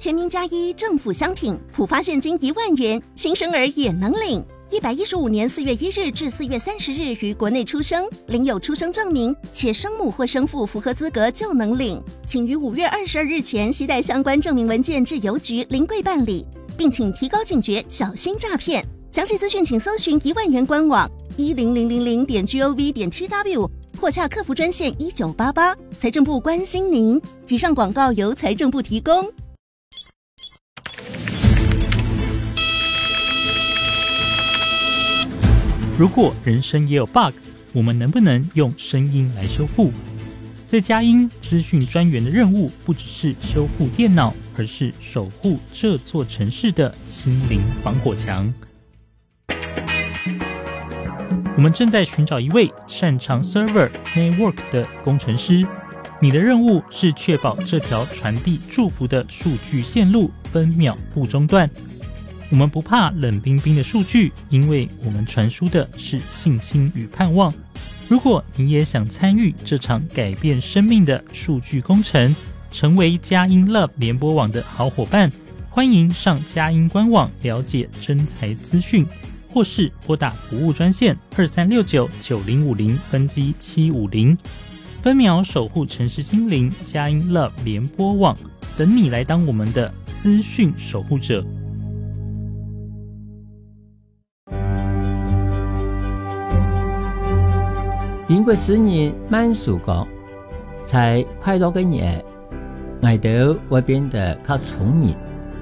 全民加一政府商品，普发现金1万元，新生儿也能领。115年4月1日至4月30日于国内出生，领有出生证明，且生母或生父符合资格就能领。请于5月22日前携带相关证明文件至邮局临柜办理，并请提高警觉，小心诈骗。详细资讯请搜寻1万元官网10000.gov.tw 或洽客服专线1988。财政部关心您。以上广告由财政部提供。 如果人生也有 bug， 我们能不能用声音来修复？在佳音资讯专员的任务不只是修复电脑，而是守护这座城市的心灵防火墙。我们正在寻找一位擅长 server network 的工程师，你的任务是确保这条传递祝福的数据线路分秒不中断。我们不怕冷冰冰的数据，因为我们传输的是信心与盼望。如果你也想参与这场改变生命的数据工程，成为佳音 Love 联播网的好伙伴，欢迎上佳音官网了解征才资讯，或是拨打服务专线23699050分机750，分秒守护城市心灵。佳音 Love 联播网等你来当我们的资讯守护者。 英國詩人曼殊講，在快樂嘅日，我哋會變得較聰明。